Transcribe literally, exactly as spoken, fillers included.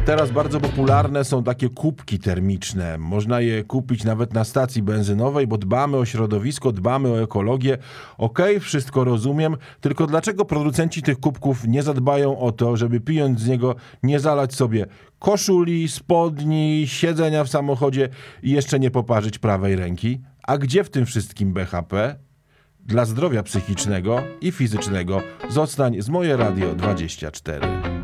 Teraz bardzo popularne są takie kubki termiczne. Można je kupić nawet na stacji benzynowej, bo dbamy o środowisko, dbamy o ekologię. Okej, wszystko rozumiem, tylko dlaczego producenci tych kubków nie zadbają o to, żeby pijąc z niego nie zalać sobie koszuli, spodni, siedzenia w samochodzie i jeszcze nie poparzyć prawej ręki? A gdzie w tym wszystkim B H P? Dla zdrowia psychicznego i fizycznego zostań z Moje Radio dwadzieścia cztery.